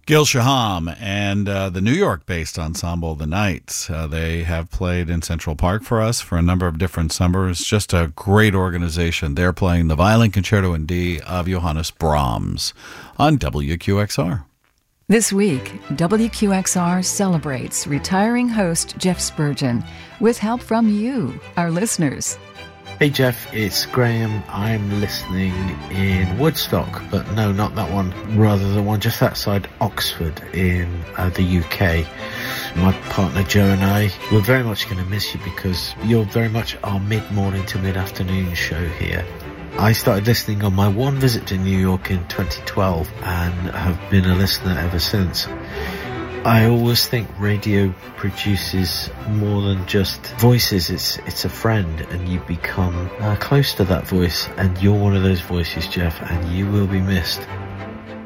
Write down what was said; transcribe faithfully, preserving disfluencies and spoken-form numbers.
Gil Shaham and uh, the New York-based ensemble, The Knights. Uh, they have played in Central Park for us for a number of different summers. Just a great organization. They're playing the Violin Concerto in D of Johannes Brahms on W Q X R. This week, W Q X R celebrates retiring host Jeff Spurgeon with help from you, our listeners. Hey Jeff, it's Graham. I'm listening in Woodstock, but no, not that one. Rather the one just outside Oxford in uh, the U K. My partner Joe and I, we're very much going to miss you because you're very much our mid-morning to mid-afternoon show here. I started listening on my one visit to New York in twenty twelve and have been a listener ever since. I always think radio produces more than just voices. It's it's a friend, and you become uh, close to that voice, and you're one of those voices, Jeff, and you will be missed.